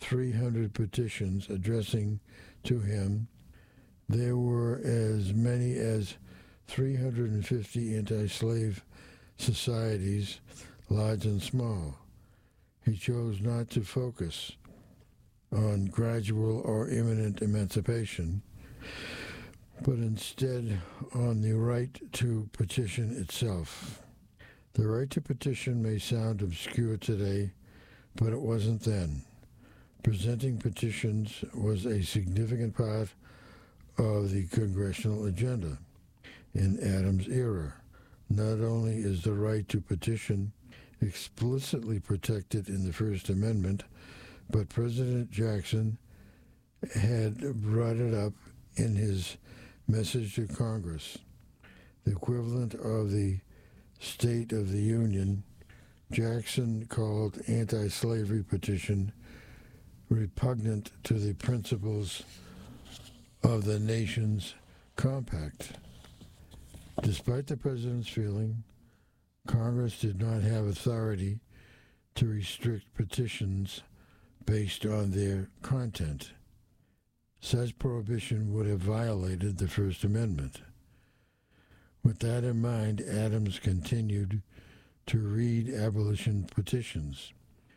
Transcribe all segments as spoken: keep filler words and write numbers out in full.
three hundred petitions addressing to him. There were as many as three hundred fifty anti-slave societies, large and small. He chose not to focus on gradual or imminent emancipation, but instead on the right to petition itself. The right to petition may sound obscure today, but it wasn't then. Presenting petitions was a significant part of the congressional agenda in Adams' era. Not only is the right to petition explicitly protected in the First Amendment, but President Jackson had brought it up in his message to Congress, the equivalent of the State of the Union. Jackson called anti-slavery petition repugnant to the principles of the nation's compact. Despite the president's feeling, Congress did not have authority to restrict petitions based on their content. Such prohibition would have violated the First Amendment. With that in mind, Adams continued to read abolition petitions.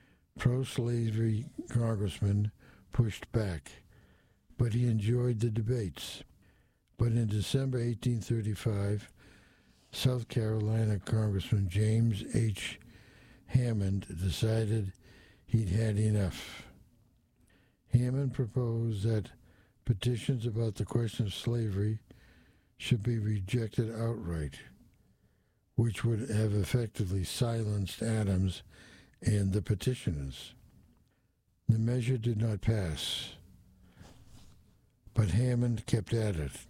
Pro-slavery congressmen pushed back, but he enjoyed the debates. But in December eighteen thirty-five, South Carolina Congressman James H. Hammond decided he'd had enough. Hammond proposed that petitions about the question of slavery should be rejected outright, which would have effectively silenced Adams and the petitioners. The measure did not pass, but Hammond kept at it.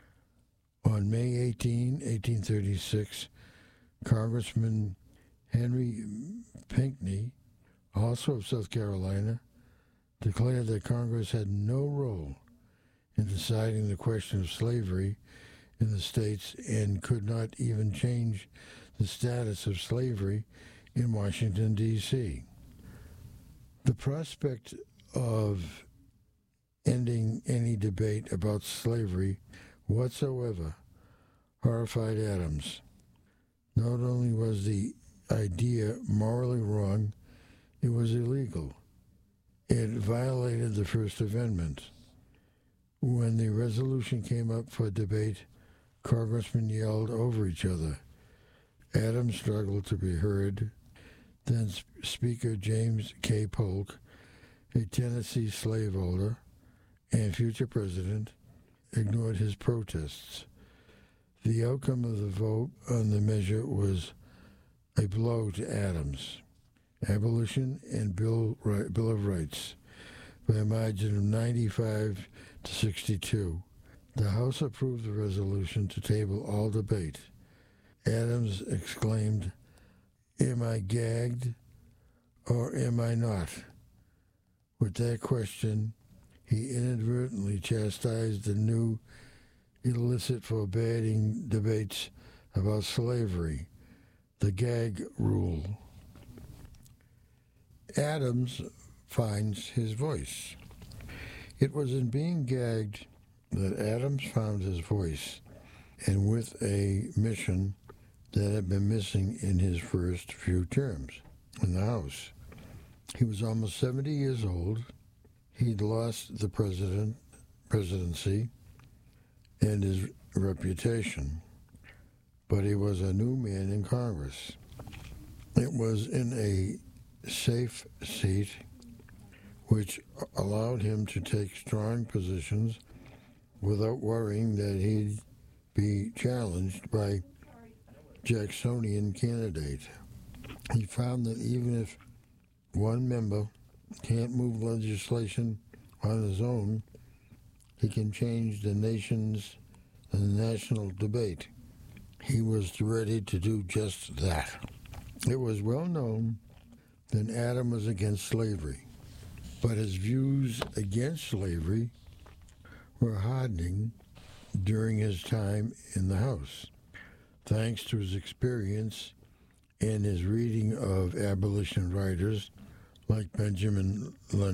On May eighteenth, eighteen thirty-six, Congressman Henry Pinckney, also of South Carolina, declared that Congress had no role in deciding the question of slavery in the states and could not even change the status of slavery in Washington, D C The prospect of ending any debate about slavery whatsoever horrified Adams. Not only was the idea morally wrong, it was illegal. It violated the First Amendment. When the resolution came up for debate, congressmen yelled over each other. Adams struggled to be heard. Then Speaker James K. Polk, a Tennessee slaveholder and future president, ignored his protests. The outcome of the vote on the measure was a blow to Adams. Abolition and Bill, Bill of Rights by a margin of ninety-five to sixty-two. The House approved the resolution to table all debate. Adams exclaimed, "Am I gagged or am I not?" With that question, he inadvertently chastised the new illicit forbidding debates about slavery, the gag rule. Adams finds his voice. It was in being gagged that Adams found his voice, and with a mission that had been missing in his first few terms in the House. He was almost seventy years old. He'd lost the president presidency and his reputation, but he was a new man in Congress. It was in a safe seat, which allowed him to take strong positions without worrying that he'd be challenged by Jacksonian candidate. He found that even if one member can't move legislation on his own, he can change the nation's and the national debate. He was ready to do just that. It was well known that Adams was against slavery, but his views against slavery were hardening during his time in the House. Thanks to his experience and his reading of abolition writers like Benjamin Lund